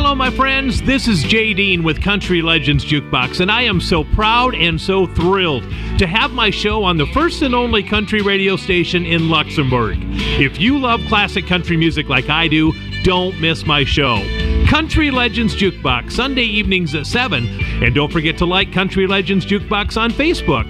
Hello, my friends. This is Jay Dean with Country Legends Jukebox, and I am so proud and so thrilled to have my show on the first and only country radio station in Luxembourg. If you love classic country music like I do, don't miss my show. Country Legends Jukebox, Sunday evenings at 7. And don't forget to like Country Legends Jukebox on Facebook.